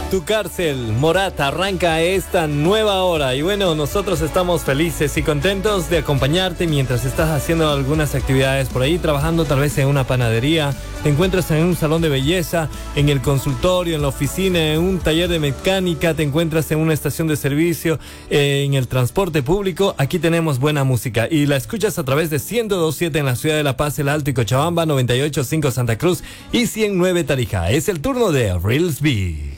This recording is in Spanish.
Tu cárcel, Morat, arranca esta nueva hora. Y bueno, nosotros estamos felices y contentos de acompañarte mientras estás haciendo algunas actividades por ahí, trabajando tal vez en una panadería, te encuentras en un salón de belleza, en el consultorio, en la oficina, en un taller de mecánica, te encuentras en una estación de servicio, en el transporte público. Aquí tenemos buena música y la escuchas a través de 102.7 en la ciudad de La Paz, El Alto y Cochabamba, 98.5 Santa Cruz y 100.9 Tarija. Es el turno de Reels B.